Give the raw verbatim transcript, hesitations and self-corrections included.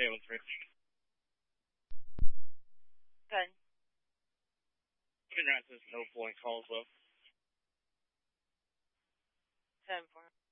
Hey, what's right? Good. Congrats, there's no point calls left. Seven four.